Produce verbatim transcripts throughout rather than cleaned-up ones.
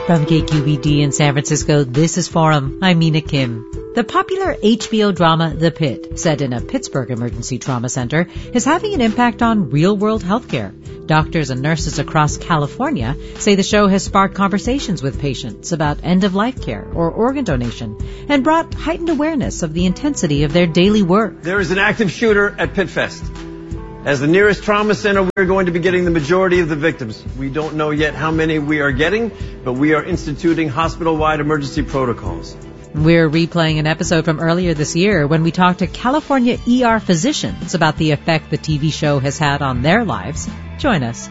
From K Q B D in San Francisco, this is Forum. I'm Mina Kim. The popular H B O drama The Pit, set in a Pittsburgh emergency trauma center, is having an impact on real-world healthcare. Doctors and nurses across California say the show has sparked conversations with patients about end-of-life care or organ donation and brought heightened awareness of the intensity of their daily work. There is an active shooter at PitFest. As the nearest trauma center, we're going to be getting the majority of the victims. We don't know yet how many we are getting, but we are instituting hospital-wide emergency protocols. We're replaying an episode from earlier this year when we talked to California E R physicians about the effect the T V show has had on their lives. Join us.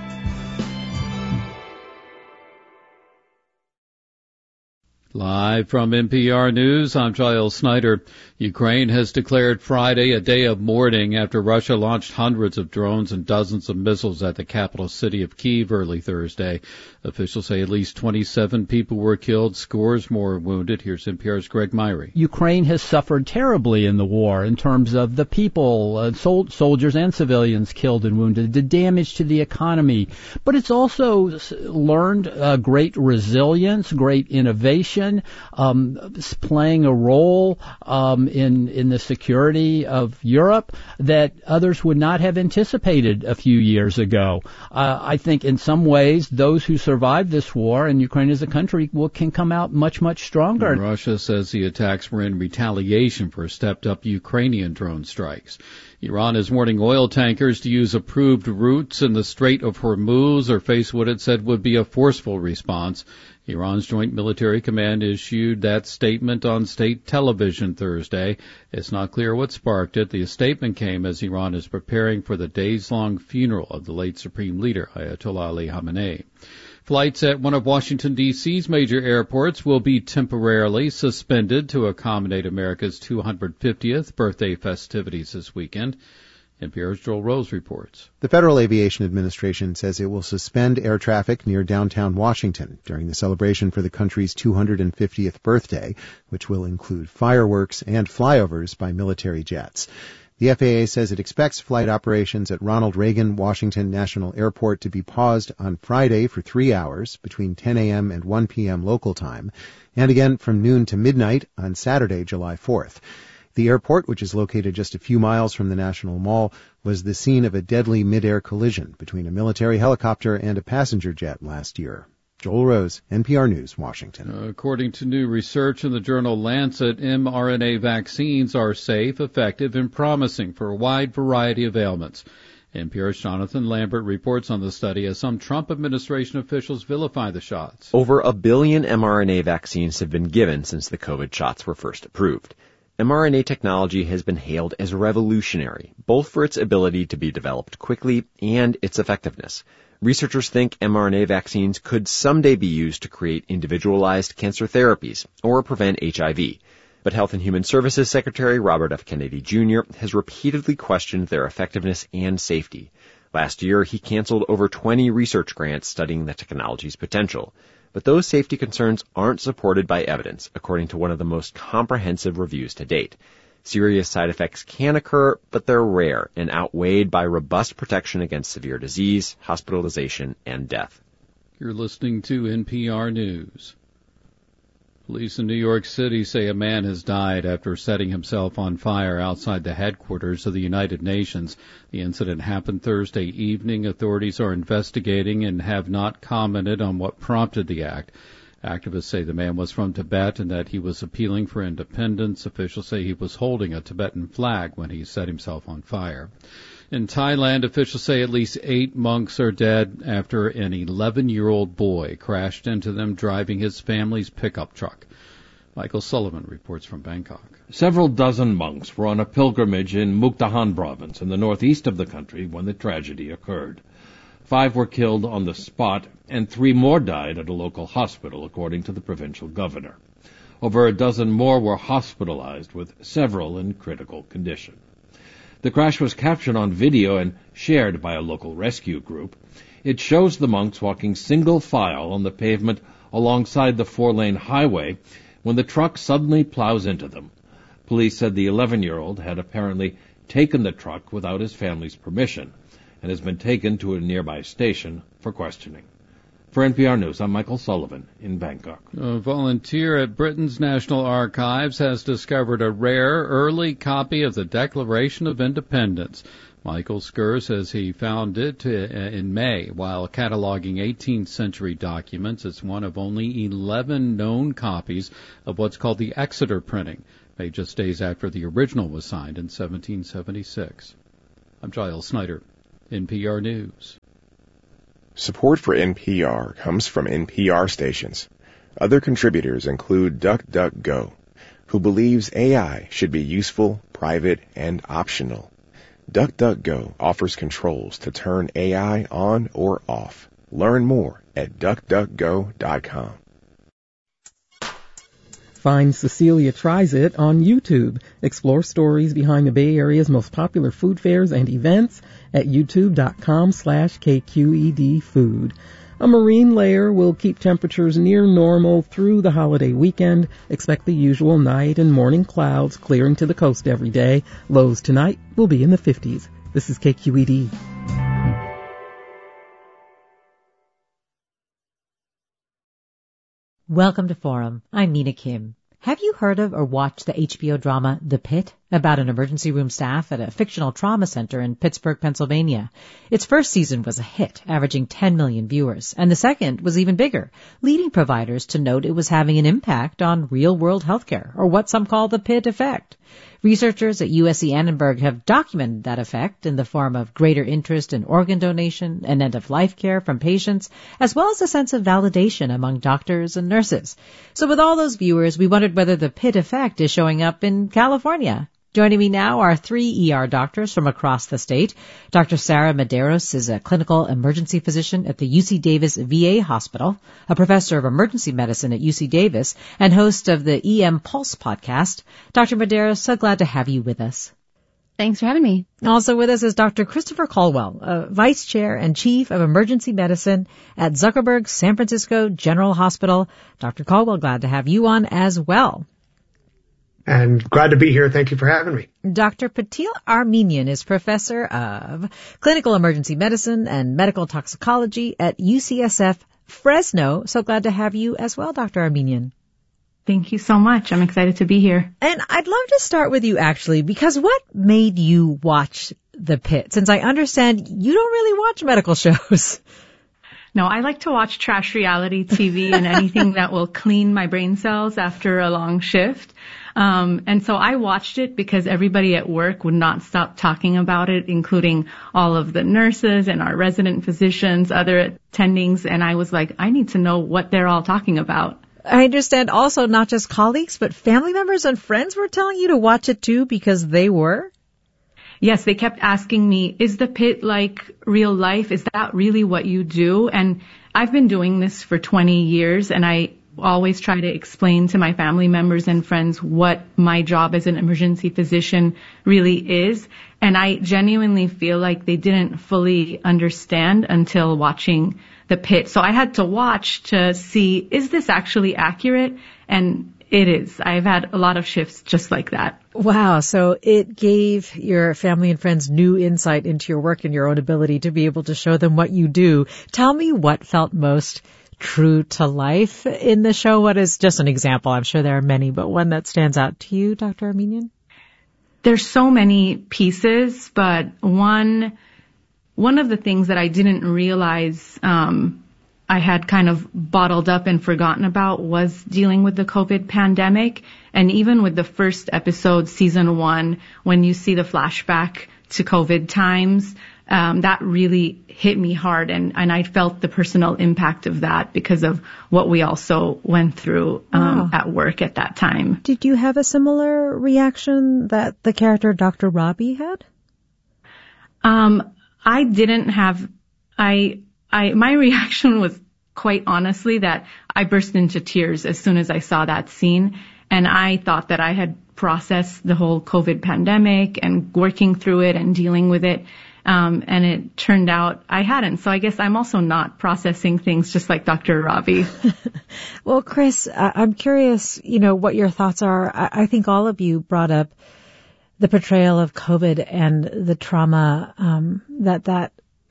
Live from N P R News, I'm Giles Snyder. Ukraine has declared Friday a day of mourning after Russia launched hundreds of drones and dozens of missiles at the capital city of Kyiv early Thursday. Officials say at least twenty-seven people were killed, scores more wounded. Here's N P R's Greg Myrie. Ukraine has suffered terribly in the war in terms of the people, uh, sol- soldiers and civilians killed and wounded, the damage to the economy. But it's also learned uh, great resilience, great innovation, um, playing a role um, in in the security of Europe that others would not have anticipated a few years ago. Uh, I think in some ways those who survived this war, and Ukraine as a country, will can come out much, much stronger. And Russia says the attacks were in retaliation for stepped-up Ukrainian drone strikes. Iran is warning oil tankers to use approved routes in the Strait of Hormuz or face what it said would be a forceful response. Iran's Joint Military Command issued that statement on state television Thursday. It's not clear what sparked it. The statement came as Iran is preparing for the days-long funeral of the late Supreme Leader, Ayatollah Ali Khamenei. Flights at one of Washington, D C's major airports will be temporarily suspended to accommodate America's two hundred fiftieth birthday festivities this weekend. N P R's Joel Rose reports. The Federal Aviation Administration says it will suspend air traffic near downtown Washington during the celebration for the country's two hundred fiftieth birthday, which will include fireworks and flyovers by military jets. The F A A says it expects flight operations at Ronald Reagan Washington National Airport to be paused on Friday for three hours between ten a.m. and one p.m. local time, and again from noon to midnight on Saturday, July fourth. The airport, which is located just a few miles from the National Mall, was the scene of a deadly mid-air collision between a military helicopter and a passenger jet last year. Joel Rose, N P R News, Washington. According to new research in the journal Lancet, mRNA vaccines are safe, effective, and promising for a wide variety of ailments. N P R's Jonathan Lambert reports on the study as some Trump administration officials vilify the shots. Over a billion mRNA vaccines have been given since the COVID shots were first approved. mRNA technology has been hailed as revolutionary, both for its ability to be developed quickly and its effectiveness. Researchers think mRNA vaccines could someday be used to create individualized cancer therapies or prevent H I V. But Health and Human Services Secretary Robert F. Kennedy Junior has repeatedly questioned their effectiveness and safety. Last year, he canceled over twenty research grants studying the technology's potential. But those safety concerns aren't supported by evidence, according to one of the most comprehensive reviews to date. Serious side effects can occur, but they're rare and outweighed by robust protection against severe disease, hospitalization, and death. You're listening to N P R News. Police in New York City say a man has died after setting himself on fire outside the headquarters of the United Nations. The incident happened Thursday evening. Authorities are investigating and have not commented on what prompted the act. Activists say the man was from Tibet and that he was appealing for independence. Officials say he was holding a Tibetan flag when he set himself on fire. In Thailand, officials say at least eight monks are dead after an eleven-year-old boy crashed into them driving his family's pickup truck. Michael Sullivan reports from Bangkok. Several dozen monks were on a pilgrimage in Mukdahan province in the northeast of the country when the tragedy occurred. Five were killed on the spot, and three more died at a local hospital, according to the provincial governor. Over a dozen more were hospitalized, with several in critical condition. The crash was captured on video and shared by a local rescue group. It shows the monks walking single file on the pavement alongside the four-lane highway when the truck suddenly plows into them. Police said the eleven-year-old had apparently taken the truck without his family's permission and has been taken to a nearby station for questioning. For N P R News, I'm Michael Sullivan in Bangkok. A volunteer at Britain's National Archives has discovered a rare early copy of the Declaration of Independence. Michael Skur says he found it in May while cataloging eighteenth century documents. It's one of only eleven known copies of what's called the Exeter printing, made just days after the original was signed in seventeen seventy-six. I'm Giles Snyder, N P R News. Support for N P R comes from N P R stations. Other contributors include DuckDuckGo, who believes A I should be useful, private, and optional. DuckDuckGo offers controls to turn A I on or off. Learn more at duck duck go dot com. Find Cecilia Tries It on YouTube. Explore stories behind the Bay Area's most popular food fairs and events at youtube.com slash KQED food. A marine layer will keep temperatures near normal through the holiday weekend. Expect the usual night and morning clouds clearing to the coast every day. Lows tonight will be in the fifties. This is K Q E D. Welcome to Forum. I'm Mina Kim. Have you heard of or watched the H B O drama The Pit, about an emergency room staff at a fictional trauma center in Pittsburgh, Pennsylvania? Its first season was a hit, averaging ten million viewers, and the second was even bigger, leading providers to note it was having an impact on real-world healthcare, or what some call the Pit effect. Researchers at U S C Annenberg have documented that effect in the form of greater interest in organ donation and end-of-life care from patients, as well as a sense of validation among doctors and nurses. So with all those viewers, we wondered whether the Pit effect is showing up in California. Joining me now are three E R doctors from across the state. Doctor Sarah Medeiros is a clinical emergency physician at the U C Davis V A Hospital, a professor of emergency medicine at U C Davis, and host of the E M Pulse podcast. Doctor Medeiros, so glad to have you with us. Thanks for having me. Also with us is Doctor Christopher Caldwell, uh, Vice Chair and Chief of Emergency Medicine at Zuckerberg San Francisco General Hospital. Doctor Caldwell, glad to have you on as well. And glad to be here. Thank you for having me. Doctor Patil Armenian is Professor of Clinical Emergency Medicine and Medical Toxicology at U C S F Fresno. So glad to have you as well, Doctor Armenian. Thank you so much. I'm excited to be here. And I'd love to start with you, actually, because what made you watch The Pit? Since I understand you don't really watch medical shows. No, I like to watch trash reality T V and anything that will clean my brain cells after a long shift. Um, and so I watched it because everybody at work would not stop talking about it, including all of the nurses and our resident physicians, other attendings. And I was like, I need to know what they're all talking about. I understand also not just colleagues, but family members and friends were telling you to watch it too because they were? Yes, they kept asking me, is The Pit like real life? Is that really what you do? And I've been doing this for twenty years, and I always try to explain to my family members and friends what my job as an emergency physician really is. And I genuinely feel like they didn't fully understand until watching The Pit. So I had to watch to see, is this actually accurate? And it is. I've had a lot of shifts just like that. Wow. So it gave your family and friends new insight into your work and your own ability to be able to show them what you do. Tell me what felt most true to life in the show. What is just an example? I'm sure there are many, but one that stands out to you, Doctor Armenian? There's so many pieces, but one, one of the things that I didn't realize, um, I had kind of bottled up and forgotten about was dealing with the COVID pandemic. And even with the first episode, season one, when you see the flashback to COVID times, um, that really hit me hard. And, and I felt the personal impact of that because of what we also went through um, wow. at work at that time. Did you have a similar reaction that the character Doctor Robbie had? Um, I didn't have, I, I, my reaction was quite honestly that I burst into tears as soon as I saw that scene. And I thought that I had processed the whole COVID pandemic and working through it and dealing with it. Um, and it turned out I hadn't. So I guess I'm also not processing things just like Doctor Ravi. Well, Chris, uh, I'm curious, you know, what your thoughts are. I, I think all of you brought up the portrayal of COVID and the trauma um, that that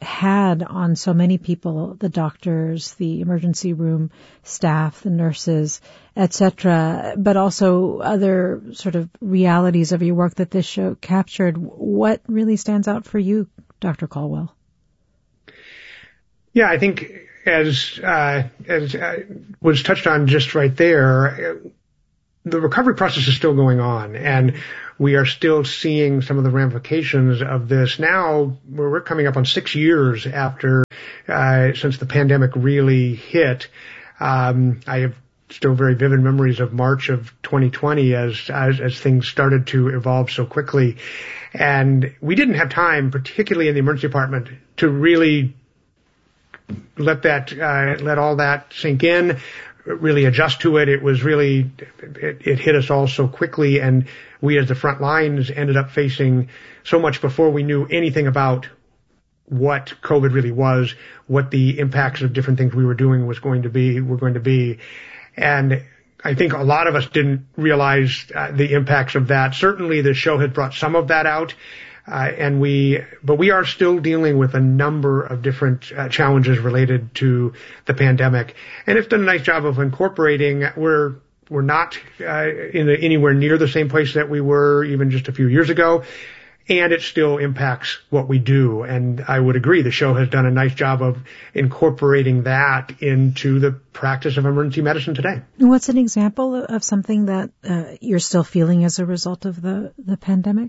had on so many people, the doctors, the emergency room staff, the nurses, et cetera, but also other sort of realities of your work that this show captured. What really stands out for you, Doctor Caldwell? Yeah, I think as uh, as uh, was touched on just right there, the recovery process is still going on, and we are still seeing some of the ramifications of this now. We're coming up on six years after uh, since the pandemic really hit. Um, I have still very vivid memories of March of twenty twenty as, as as things started to evolve so quickly, and we didn't have time, particularly in the emergency department, to really let that uh, let all that sink in, really adjust to it. It was really it, it hit us all so quickly, and we as the front lines ended up facing so much before we knew anything about what COVID really was, what the impacts of different things we were doing was going to be were going to be. And I think a lot of us didn't realize uh, the impacts of that. Certainly the show had brought some of that out. Uh, and we, but we are still dealing with a number of different uh, challenges related to the pandemic. And it's done a nice job of incorporating. We're, we're not uh, in the, anywhere near the same place that we were even just a few years ago. And it still impacts what we do. And I would agree, the show has done a nice job of incorporating that into the practice of emergency medicine today. What's an example of something that uh, you're still feeling as a result of the, the pandemic?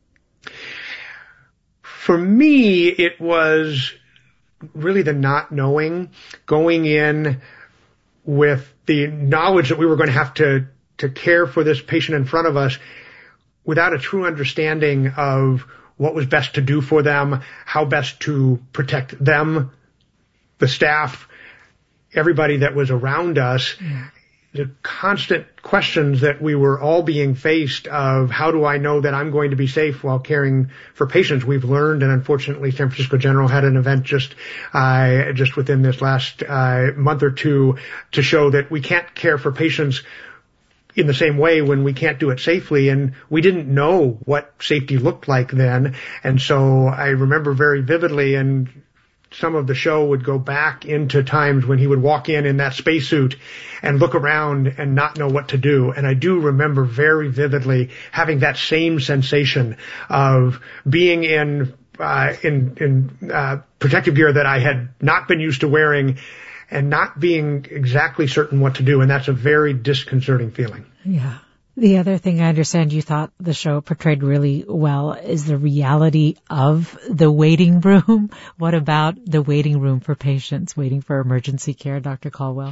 For me, it was really the not knowing, going in with the knowledge that we were going to have to, to care for this patient in front of us without a true understanding of what was best to do for them, how best to protect them, the staff, everybody that was around us. Yeah. The constant questions that we were all being faced of how do I know that I'm going to be safe while caring for patients. We've learned, and unfortunately San Francisco General had an event just uh, just within this last uh, month or two to show that we can't care for patients in the same way when we can't do it safely, and we didn't know what safety looked like then. And so I remember very vividly, and some of the show would go back into times when he would walk in in that spacesuit and look around and not know what to do. And I do remember very vividly having that same sensation of being in uh, in, in uh, protective gear that I had not been used to wearing and not being exactly certain what to do. And that's a very disconcerting feeling. Yeah. The other thing I understand you thought the show portrayed really well is the reality of the waiting room. What about the waiting room for patients waiting for emergency care, Doctor Caldwell?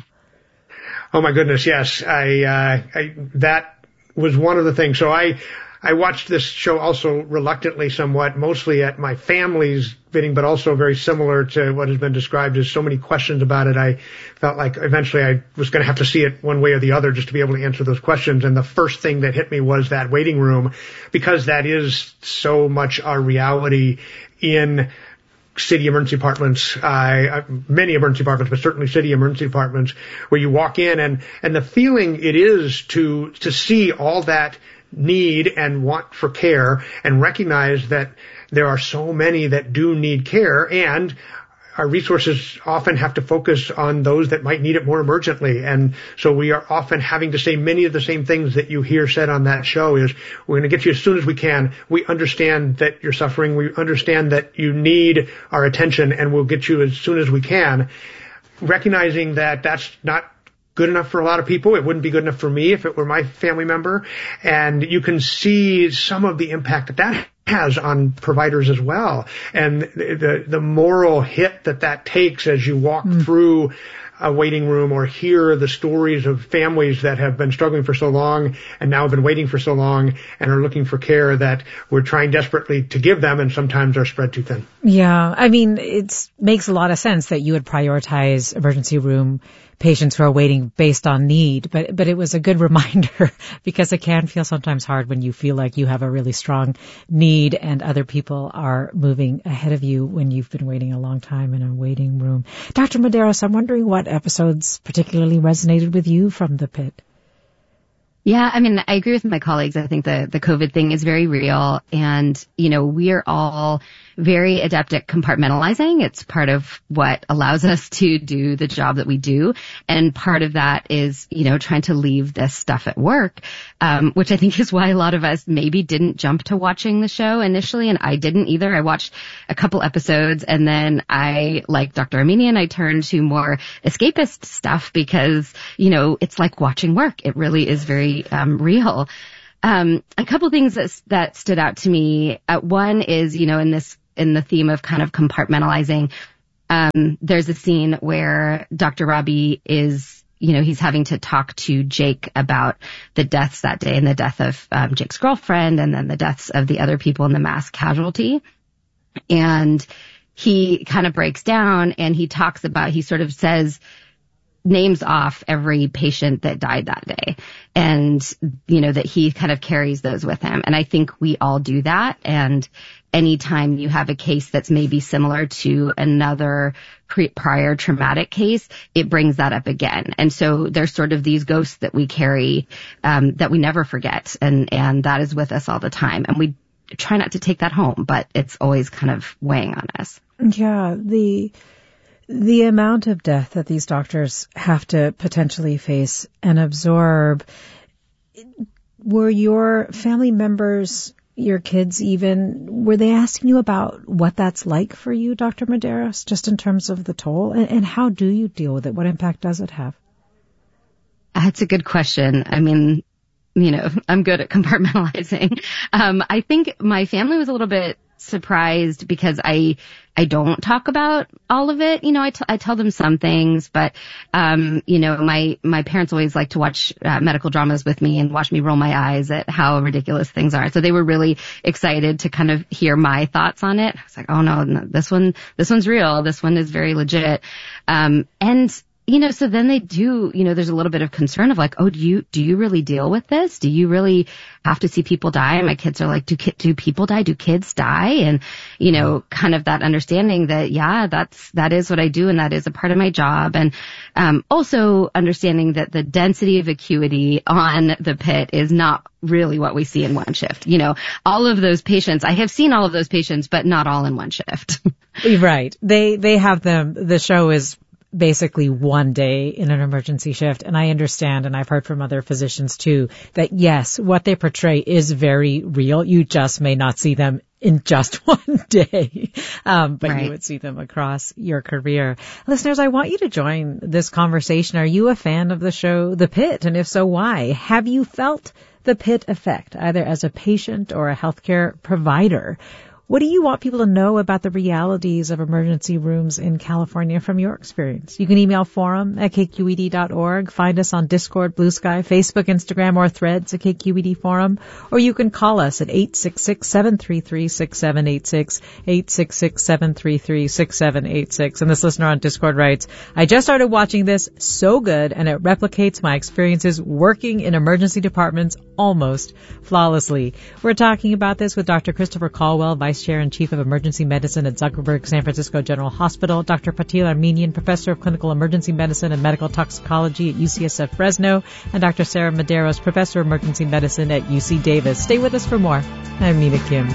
Oh my goodness, yes. I, uh, I, that was one of the things. So I, I watched this show also reluctantly somewhat, mostly at my family's bidding, but also very similar to what has been described as so many questions about it. I felt like eventually I was going to have to see it one way or the other just to be able to answer those questions. And the first thing that hit me was that waiting room, because that is so much our reality in city emergency departments, uh, many emergency departments, but certainly city emergency departments, where you walk in and, and the feeling it is to, to see all that need and want for care and recognize that there are so many that do need care, and our resources often have to focus on those that might need it more emergently. And so we are often having to say many of the same things that you hear said on that show is, we're going to get you as soon as we can. We understand that you're suffering. We understand that you need our attention, and we'll get you as soon as we can. Recognizing that that's not good enough for a lot of people. It wouldn't be good enough for me if it were my family member. And you can see some of the impact that that has on providers as well. And the, the, the moral hit that that takes as you walk mm. through a waiting room or hear the stories of families that have been struggling for so long and now have been waiting for so long and are looking for care that we're trying desperately to give them, and sometimes are spread too thin. Yeah. I mean, it makes a lot of sense that you would prioritize emergency room patients who are waiting based on need, but but it was a good reminder, because it can feel sometimes hard when you feel like you have a really strong need and other people are moving ahead of you when you've been waiting a long time in a waiting room. Doctor Medeiros, I'm wondering what episodes particularly resonated with you from The Pit. Yeah, I mean, I agree with my colleagues. I think the, the COVID thing is very real. And, you know, we are all very adept at compartmentalizing. It's part of what allows us to do the job that we do. And part of that is, you know, trying to leave this stuff at work, um, which I think is why a lot of us maybe didn't jump to watching the show initially. And I didn't either. I watched a couple episodes and then I, like Doctor Armenian, I turned to more escapist stuff because, you know, it's like watching work. It really is very Um, real. Um, a couple things that, that stood out to me. Uh, one is, you know, in this, in the theme of kind of compartmentalizing, um, there's a scene where Doctor Robbie is, you know, he's having to talk to Jake about the deaths that day and the death of um, Jake's girlfriend and then the deaths of the other people in the mass casualty. And he kind of breaks down and he talks about, he sort of says, names off every patient that died that day. And, you know, that he kind of carries those with him. And I think we all do that. And anytime you have a case that's maybe similar to another pre- prior traumatic case, it brings that up again. And so there's sort of these ghosts that we carry, um, that we never forget. And, and that is with us all the time. And we try not to take that home, but it's always kind of weighing on us. Yeah. The, The amount of death that these doctors have to potentially face and absorb, were your family members, your kids even, were they asking you about what that's like for you, Doctor Medeiros, just in terms of the toll? And, and how do you deal with it? What impact does it have? That's a good question. I mean, you know, I'm good at compartmentalizing. Um, I think my family was a little bit surprised because I, I don't talk about all of it. You know, I, t- I tell them some things, but, um, you know, my, my parents always like to watch uh, medical dramas with me and watch me roll my eyes at how ridiculous things are. So they were really excited to kind of hear my thoughts on it. I was like, oh no, no this one, this one's real. This one is very legit. Um, and, you know, so then they do, you know, there's a little bit of concern of like, oh, do you, do you really deal with this? Do you really have to see people die? And my kids are like, do ki- do people die? Do kids die? And, you know, kind of that understanding that, yeah, that's, that is what I do and that is a part of my job. And, um, also understanding that the density of acuity on the pit is not really what we see in one shift. You know, all of those patients, I have seen all of those patients, but not all in one shift. Right. They, they have them, the show is basically one day in an emergency shift. And I understand, and I've heard from other physicians too, that yes, what they portray is very real. You just may not see them in just one day, um, but right. You would see them across your career. Listeners, I want you to join this conversation. Are you a fan of the show The Pit? And if so, why? Have you felt the pit effect, either as a patient or a healthcare provider? What do you want people to know about the realities of emergency rooms in California from your experience? You can email forum at k q e d dot org. Find us on Discord, Blue Sky, Facebook, Instagram, or Threads at K Q E D Forum. Or you can call us at eight six six, seven three three, six seven eight six, eight six six, seven three three, six seven eight six. And this listener on Discord writes, I just started watching this, so good, and it replicates my experiences working in emergency departments almost flawlessly. We're talking about this with Doctor Christopher Caldwell, Vice Chair and Chief of Emergency Medicine at Zuckerberg San Francisco General Hospital, Doctor Patil Armenian, Professor of Clinical Emergency Medicine and Medical Toxicology at U C S F Fresno, and Doctor Sarah Medeiros, Professor of Emergency Medicine at U C Davis. Stay with us for more. I'm Mina Kim.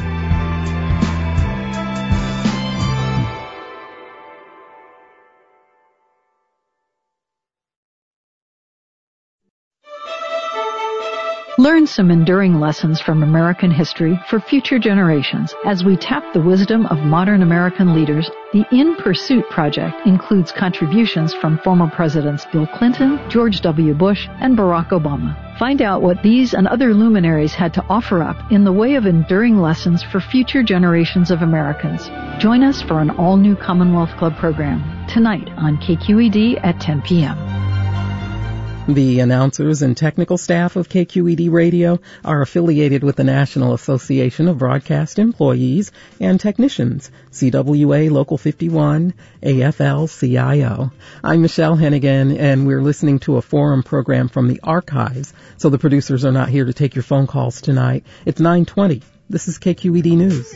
Learn some enduring lessons from American history for future generations as we tap the wisdom of modern American leaders. The In Pursuit Project includes contributions from former Presidents Bill Clinton, George W. Bush, and Barack Obama. Find out what these and other luminaries had to offer up in the way of enduring lessons for future generations of Americans. Join us for an all-new Commonwealth Club program tonight on K Q E D at ten p.m. The announcers and technical staff of K Q E D Radio are affiliated with the National Association of Broadcast Employees and Technicians, C W A Local fifty-one, A F L C I O. I'm Michelle Hennigan, and we're listening to a forum program from the archives, so the producers are not here to take your phone calls tonight. It's nine twenty. This is K Q E D News.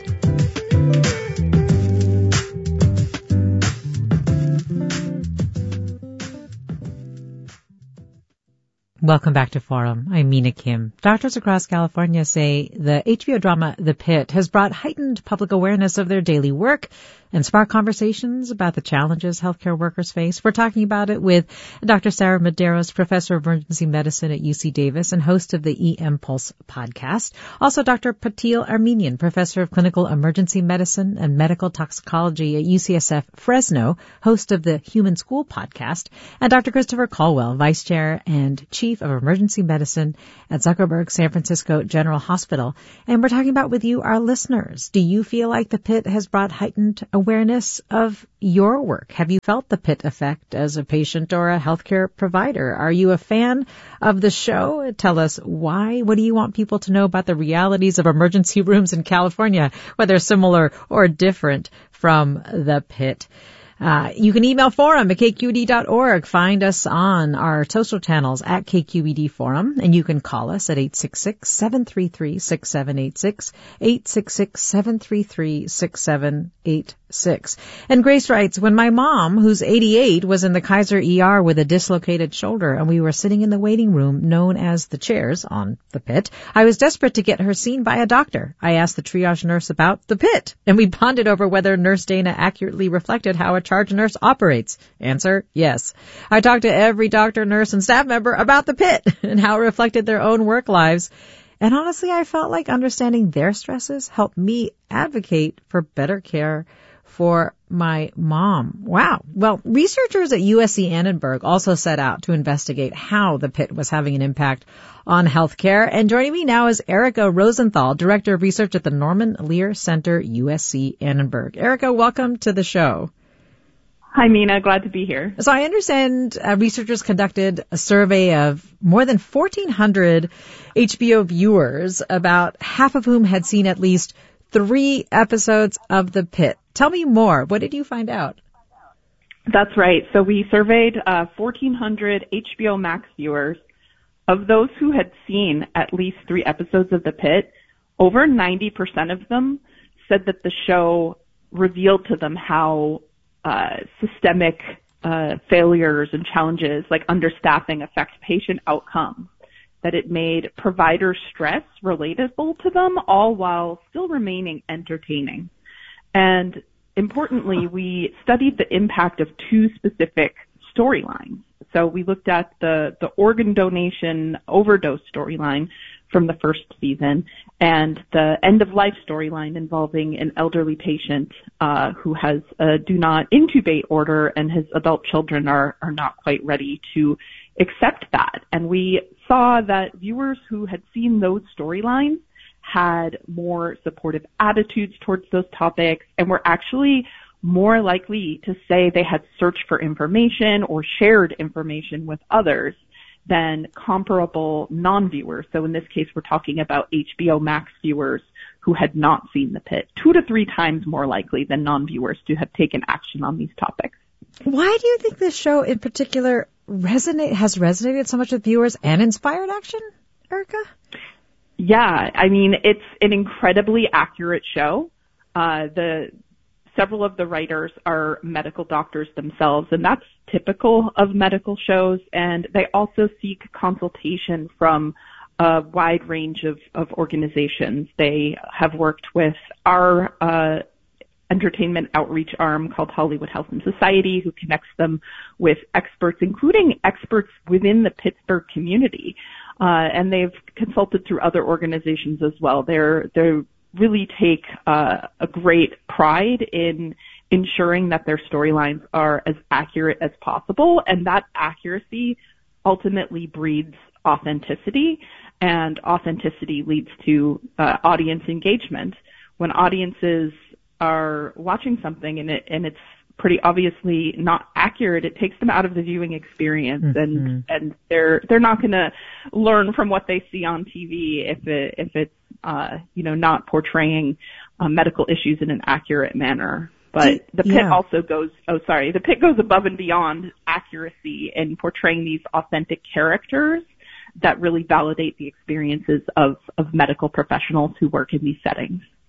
Welcome back to Forum. I'm Mina Kim. Doctors across California say the H B O drama The Pit has brought heightened public awareness of their daily work and sparked conversations about the challenges healthcare workers face. We're talking about it with Doctor Sarah Medeiros, professor of emergency medicine at U C Davis and host of the E M Pulse podcast. Also, Doctor Patil Armenian, professor of clinical emergency medicine and medical toxicology at U C S F Fresno, host of the Human School podcast, and Doctor Christopher Caldwell, vice chair and chief of emergency medicine at Zuckerberg San Francisco General Hospital. And we're talking about with you, our listeners. Do you feel like the Pit has brought heightened awareness of your work? Have you felt the Pit effect as a patient or a healthcare provider? Are you a fan of the show? Tell us why. What do you want people to know about the realities of emergency rooms in California, whether similar or different from the Pit? Uh, you can email forum at k q e d dot org. Find us on our social channels at K Q E D Forum, and you can call us at eight six six, seven three three, six seven eight six, eight six six, seven three three, six seven eight six. And Grace writes, when my mom, who's eighty-eight, was in the Kaiser E R with a dislocated shoulder and we were sitting in the waiting room known as the chairs on the Pit, I was desperate to get her seen by a doctor. I asked the triage nurse about the Pit, and we bonded over whether Nurse Dana accurately reflected how a charge nurse operates. Answer, yes. I talked to every doctor, nurse, and staff member about the Pit and how it reflected their own work lives. And honestly, I felt like understanding their stresses helped me advocate for better care for my mom. Wow. Well, researchers at U S C Annenberg also set out to investigate how the Pit was having an impact on healthcare. And joining me now is Erica Rosenthal, Director of Research at the Norman Lear Center, U S C Annenberg. Erica, welcome to the show. Hi, Mina. Glad to be here. So I understand uh, researchers conducted a survey of more than fourteen hundred H B O viewers, about half of whom had seen at least three episodes of The Pit. Tell me more. What did you find out? That's right. So we surveyed uh, fourteen hundred H B O Max viewers. Of those who had seen at least three episodes of The Pit, over ninety percent of them said that the show revealed to them how uh, systemic uh, failures and challenges like understaffing affect patient outcomes, that it made provider stress relatable to them, all while still remaining entertaining. And importantly, we studied the impact of two specific storylines. So we looked at the, the organ donation overdose storyline from the first season and the end-of-life storyline involving an elderly patient uh, who has a do not intubate order, and his adult children are, are not quite ready to accept that. And we saw that viewers who had seen those storylines had more supportive attitudes towards those topics and were actually more likely to say they had searched for information or shared information with others than comparable non-viewers. So in this case, we're talking about H B O Max viewers who had not seen The Pit, two to three times more likely than non-viewers to have taken action on these topics. Why do you think this show in particular resonate has resonated so much with viewers and inspired action, Erica? Yeah, I mean, it's an incredibly accurate show. Uh, the several of the writers are medical doctors themselves, and that's typical of medical shows. And they also seek consultation from a wide range of, of organizations. They have worked with our uh, entertainment outreach arm called Hollywood Health and Society, who connects them with experts, including experts within the Pittsburgh community. Uh, and they've consulted through other organizations as well. They're, they're really take uh, a great pride in ensuring that their storylines are as accurate as possible, and that accuracy ultimately breeds authenticity, and authenticity leads to uh, audience engagement. When audiences are watching something and it and it's pretty obviously not accurate, it takes them out of the viewing experience, mm-hmm. and and they're they're not going to learn from what they see on T V if it if it's uh you know not portraying uh, medical issues in an accurate manner. But the Pit yeah. also goes oh sorry the Pit goes above and beyond accuracy in portraying these authentic characters that really validate the experiences of of medical professionals who work in these settings.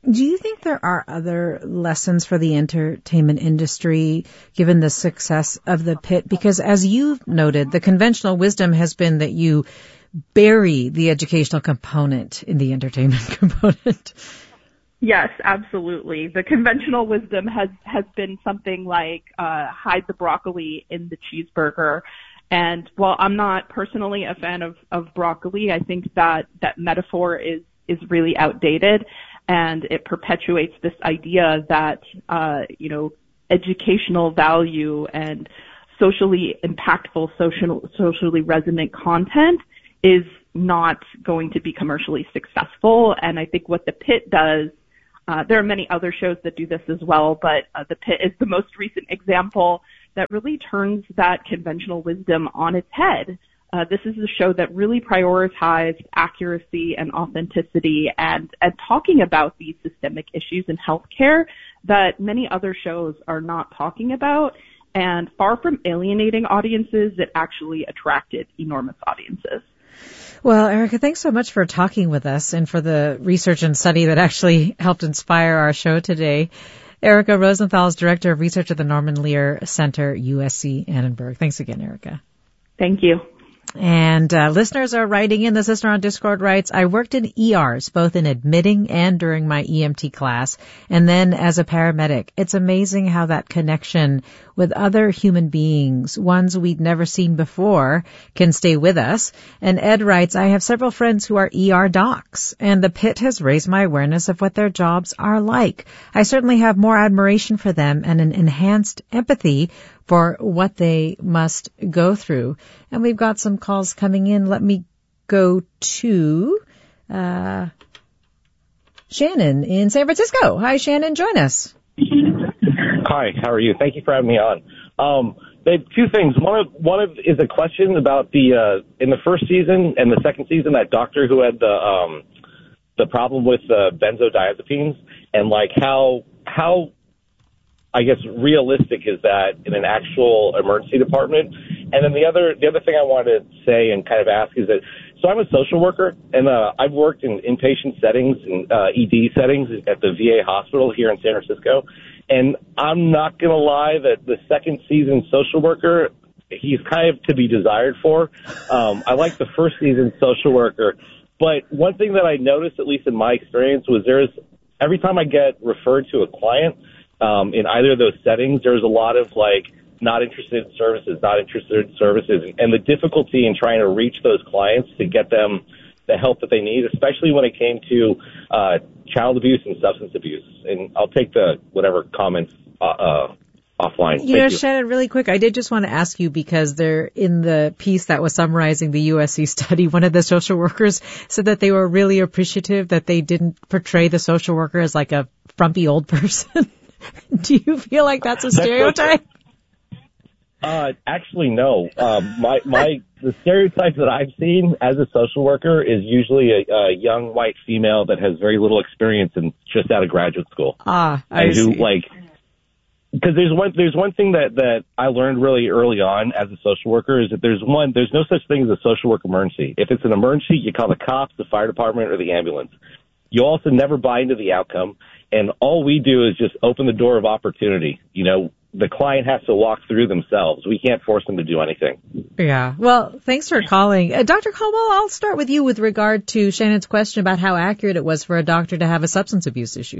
Do you think there are other lessons for the entertainment industry given the success of the pit? Because as you've noted, the conventional wisdom has been that you bury the educational component in the entertainment component. Yes, absolutely. The conventional wisdom has, has been something like uh, hide the broccoli in the cheeseburger. And while I'm not personally a fan of, of broccoli, I think that that metaphor is, is really outdated. And it perpetuates this idea that, uh, you know, educational value and socially impactful, social, socially resonant content is not going to be commercially successful. And I think what The Pit does, uh, there are many other shows that do this as well, but uh, The Pit is the most recent example that really turns that conventional wisdom on its head. Uh, this is a show that really prioritized accuracy and authenticity and, and talking about these systemic issues in healthcare that many other shows are not talking about. And far from alienating audiences, it actually attracted enormous audiences. Well, Erica, thanks so much for talking with us and for the research and study that actually helped inspire our show today. Erica Rosenthal is Director of Research at the Norman Lear Center, U S C Annenberg. Thanks again, Erica. Thank you. And uh, listeners are writing in. This listener on Discord writes, I worked in E Rs, both in admitting and during my E M T class, and then as a paramedic. It's amazing how that connection with other human beings, ones we'd never seen before, can stay with us. And Ed writes, I have several friends who are E R docs, and the Pit has raised my awareness of what their jobs are like. I certainly have more admiration for them and an enhanced empathy for what they must go through. And we've got some calls coming in. Let me go to uh Shannon in San Francisco. Hi, Shannon. Join us. Hi, how are you? Thank you for having me on. Um, they have two things. One of one of is a question about the uh, in the first season and the second season, that doctor who had the um, the problem with uh, benzodiazepines, and like how how I guess realistic is that in an actual emergency department. And then the other the other thing I wanted to say and kind of ask is that, so I'm a social worker, and uh, I've worked in inpatient settings and uh, E D settings at the V A hospital here in San Francisco. And I'm not going to lie that the second season social worker, he's kind of to be desired for. Um, I like the first season social worker. But one thing that I noticed, at least in my experience, was there's every time I get referred to a client um, in either of those settings, there's a lot of like not interested in services, not interested in services, and the difficulty in trying to reach those clients to get them the help that they need, especially when it came to uh, child abuse and substance abuse. And I'll take the whatever comments uh, uh, offline. You Thank know, you. Shannon, really quick, I did just want to ask you, because they're in the piece that was summarizing the U S C study, one of the social workers said that they were really appreciative that they didn't portray the social worker as like a frumpy old person. Do you feel like that's a stereotype? Uh, actually, no. Um, my, my, the stereotype that I've seen as a social worker is usually a, a young white female that has very little experience and just out of graduate school. Ah, I and who, see. like, because there's one, there's one thing that, that I learned really early on as a social worker is that there's one, there's no such thing as a social work emergency. If it's an emergency, you call the cops, the fire department, or the ambulance. You also never buy into the outcome. And all we do is just open the door of opportunity. You know, the client has to walk through themselves. We can't force them to do anything. Yeah. Well, thanks for calling. Uh, Doctor Caldwell, I'll start with you with regard to Shannon's question about how accurate it was for a doctor to have a substance abuse issue.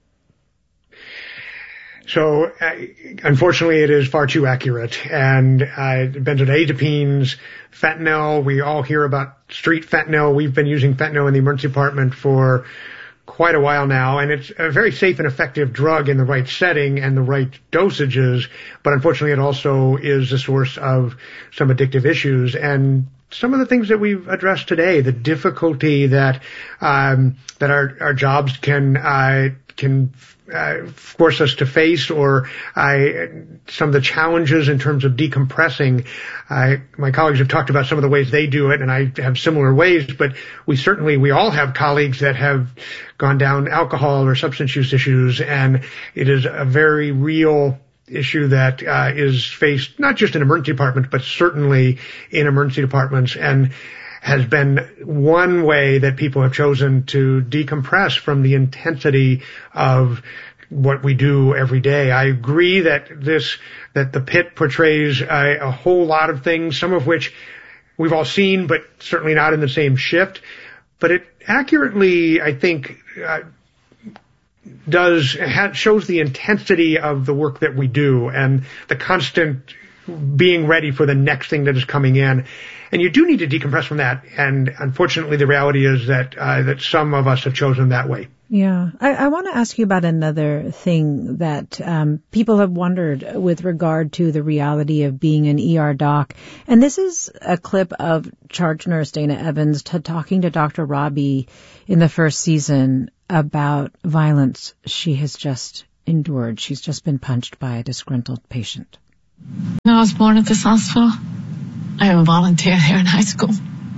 So, uh, unfortunately, it is far too accurate. And uh, benzodiazepines, fentanyl, we all hear about street fentanyl. We've been using fentanyl in the emergency department for quite a while now, and it's a very safe and effective drug in the right setting and the right dosages, but unfortunately it also is a source of some addictive issues. And some of the things that we've addressed today, the difficulty that um, that our, our jobs can uh, can uh, force us to face, or uh, some of the challenges in terms of decompressing. Uh, my colleagues have talked about some of the ways they do it, and I have similar ways, but we certainly, we all have colleagues that have gone down alcohol or substance use issues, and it is a very real issue that uh, is faced not just in emergency departments, but certainly in emergency departments. And has been one way that people have chosen to decompress from the intensity of what we do every day. I agree that this, that The Pit portrays a, a whole lot of things, some of which we've all seen, but certainly not in the same shift. But it accurately, I think, uh, does, ha- shows the intensity of the work that we do and the constant being ready for the next thing that is coming in. And you do need to decompress from that. And unfortunately, the reality is that, uh, that some of us have chosen that way. Yeah. I, I want to ask you about another thing that um, people have wondered with regard to the reality of being an E R doc. And this is a clip of charge nurse Dana Evans t- talking to Doctor Robbie in the first season about violence she has just endured. She's just been punched by a disgruntled patient. When I was born at this hospital, I volunteered here in high school.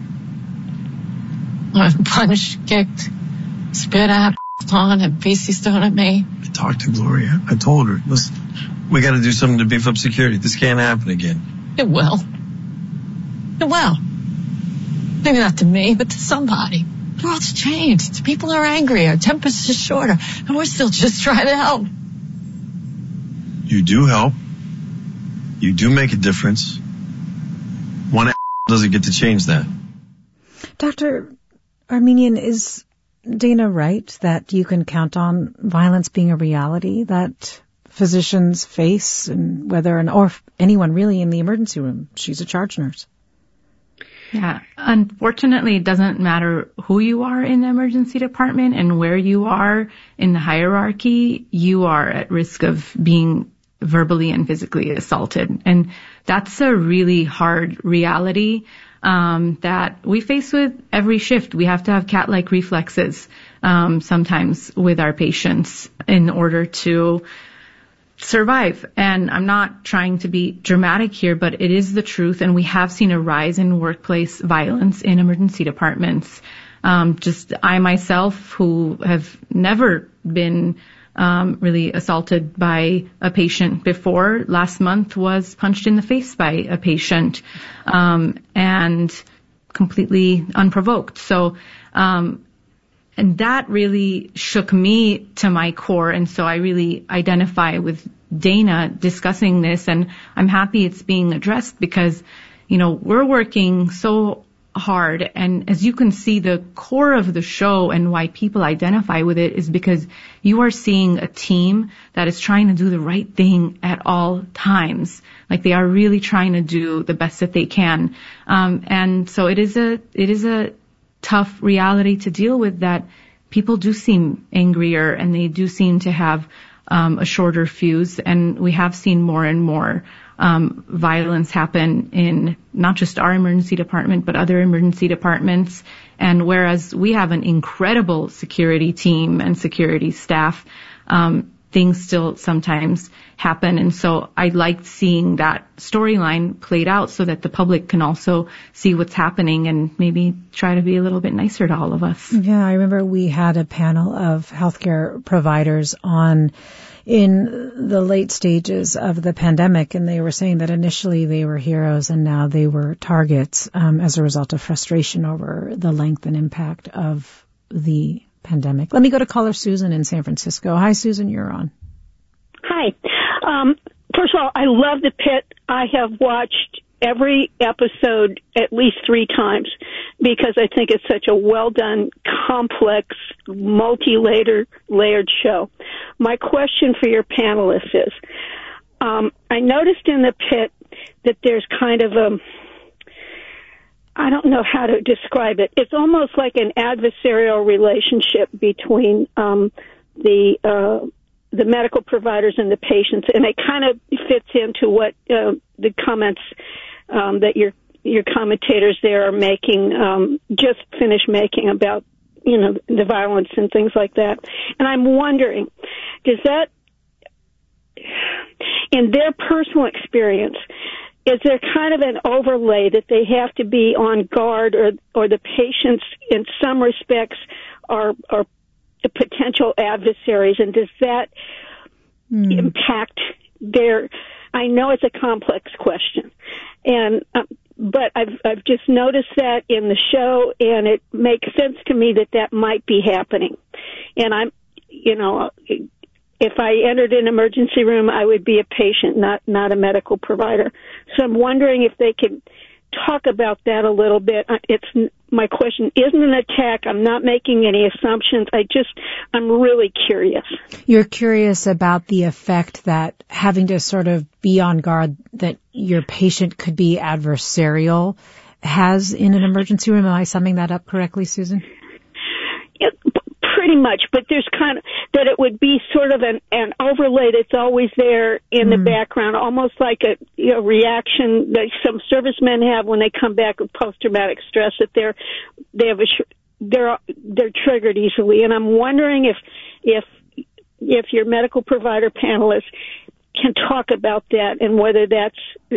I was punched, kicked, spit at, on, had feces thrown at me. I talked to Gloria. I told her, listen, we got to do something to beef up security. This can't happen again. It will. It will. Maybe not to me, but to somebody. The world's changed. People are angry. Our tempers are shorter. And we're still just trying to help. You do help. You do make a difference. One doesn't get to change that. Doctor Armenian, is Dana right that you can count on violence being a reality that physicians face, and whether an or anyone really in the emergency room? She's a charge nurse. Yeah, unfortunately, it doesn't matter who you are in the emergency department and where you are in the hierarchy, you are at risk of being verbally and physically assaulted. And that's a really hard reality um, that we face with every shift. We have to have cat-like reflexes um, sometimes with our patients in order to survive. And I'm not trying to be dramatic here, but it is the truth. And we have seen a rise in workplace violence in emergency departments. Um, just I myself, who have never been um, really assaulted by a patient before, last month was punched in the face by a patient, um, and completely unprovoked. So, um, And that really shook me to my core. And so I really identify with Dana discussing this. And I'm happy it's being addressed because, you know, we're working so hard. And as you can see, the core of the show and why people identify with it is because you are seeing a team that is trying to do the right thing at all times. Like they are really trying to do the best that they can. Um, and so it is a, it is a, tough reality to deal with, that people do seem angrier and they do seem to have um, a shorter fuse. And we have seen more and more um, violence happen in not just our emergency department, but other emergency departments. And whereas we have an incredible security team and security staff, um, things still sometimes happen. And so I liked seeing that storyline played out so that the public can also see what's happening and maybe try to be a little bit nicer to all of us. Yeah, I remember we had a panel of healthcare providers on in the late stages of the pandemic, and they were saying that initially they were heroes and now they were targets um, as a result of frustration over the length and impact of the pandemic. Let me go to caller Susan in San Francisco. Hi, Susan, you're on. Hi. Um, first of all, I love The Pit. I have watched every episode at least three times because I think it's such a well-done, complex, multi-layered layered show. My question for your panelists is, um, I noticed in The Pit that there's kind of a, I don't know how to describe it. It's almost like an adversarial relationship between um, the uh, the medical providers and the patients, and it kind of fits into what uh, the comments um, that your your commentators there are making, um, just finished making about, you know, the violence and things like that. And I'm wondering, does that, in their personal experience, is there kind of an overlay that they have to be on guard, or or the patients in some respects are are the potential adversaries, and does that mm. impact their, I know it's a complex question, and um, but I've I've just noticed that in the show, and it makes sense to me that that might be happening. And I'm, you know, if I entered an emergency room, I would be a patient, not not a medical provider. So I'm wondering if they could talk about that a little bit. It's my question isn't an attack. I'm not making any assumptions. I just I'm really curious. You're curious about the effect that having to sort of be on guard that your patient could be adversarial has in an emergency room. Am I summing that up correctly, Susan? Yeah, pretty much, but there's kind of that it would be sort of an, an overlay that's always there in mm. the background, almost like a you know, reaction that some servicemen have when they come back with post-traumatic stress, that they're they have a they're they're triggered easily. And I'm wondering if if if your medical provider panelists can talk about that and whether that's